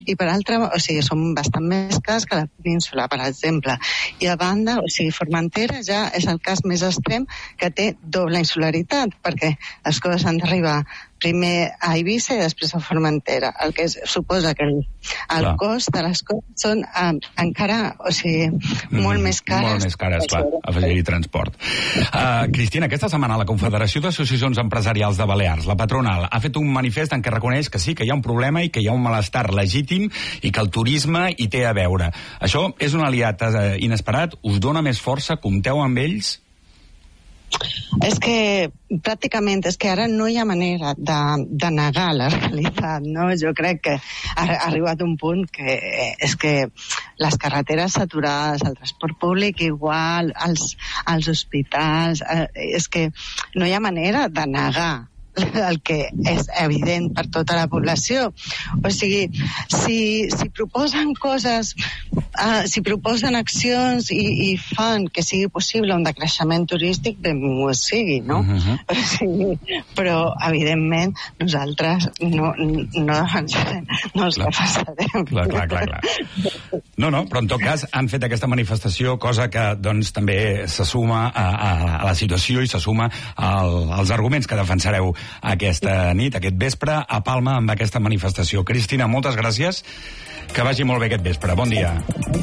i per altra, són bastant més cars que la península, per exemple. I a banda, Formentera ja és el cas més extrem que té doble insularitat, perquè les coses han d'arribar primer a Eivissa i després a Formentera. El que suposa que el cost de les coses són encara, molt més cares. Molt més cares, clar, afegir-hi transport. Cristina, aquesta setmana la Confederació d'Associacions Empresarials de Balears, la patronal, ha fet un manifest en què reconeix que sí, que hi ha un problema i que hi ha un malestar legítim i que el turisme hi té a veure. Això és un aliat inesperat? Us dona més força? Compteu amb ells? És que pràcticament ara no hi ha manera de negar la realitat, no? Jo crec que ha arribat un punt que és que les carreteres saturades, el transport públic igual, els hospitals, és que no hi ha manera de negar el que és evident per tota la població. Si proposen coses, si proposen accions i fan que sigui possible un decreixement turístic, benvingut sigui, no? Però, evidentment, nosaltres no ens la passarem. Clar. No, però en tot cas han fet aquesta manifestació, cosa que doncs també se suma a la situació i se suma als arguments que defensareu aquesta nit, aquest vespre, a Palma amb aquesta manifestació. Cristina, moltes gràcies. Que vagi molt bé aquest vespre. Bon dia.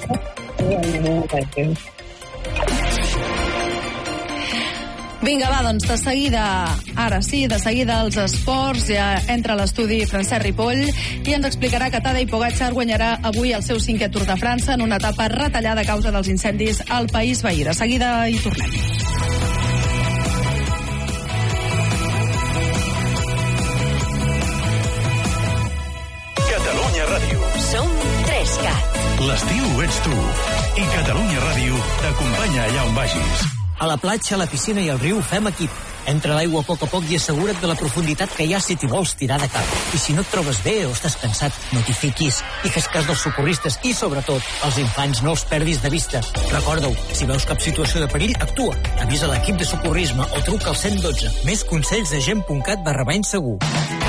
Vinga, va, doncs, de seguida, ara sí, de seguida els esports, ja entra a l'estudi Francesc Ripoll i ens explicarà que Tadej Pogačar guanyarà avui el seu 5è Tour de França en una etapa retallada a causa dels incendis al país veí. De seguida hi tornem. Som 3CAT. L'estiu ets tu. I Catalunya Ràdio t'acompanya allà on vagis. A la platja, a la piscina i al riu fem equip. Entra a l'aigua a poc i assegura't de la profunditat que hi ha si t'hi vols tirar de cap. I si no et trobes bé o estàs cansat, no t'hi fiquis. I fes cas dels socorristes i, sobretot, els infants no els perdis de vista. Recorda-ho, si veus cap situació de perill, actua. Avisa l'equip de socorrisme o truca al 112. Més consells a gent.cat/segur.